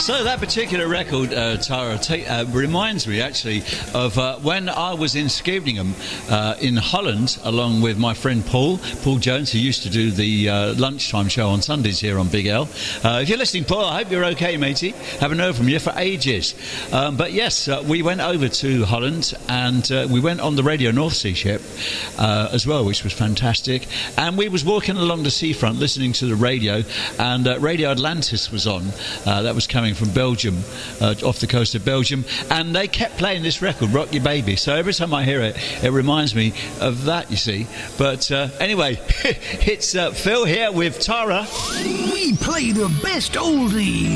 So that particular record, Tara, reminds me actually of when I was in Scheveningen in Holland, along with my friend Paul Jones, who used to do the lunchtime show on Sundays here on Big L. If you're listening, Paul, I hope you're okay, matey. Haven't heard from you for ages. But yes, we went over to Holland and we went on the Radio North Sea ship as well, which was fantastic. And we was walking along the seafront listening to the radio, and Radio Atlantis was on. That was coming from Belgium, off the coast of Belgium, and they kept playing this record, Rock Your Baby. So every time I hear it, it reminds me of that, you see. But anyway, it's Phil here with Tara. We play the best oldies.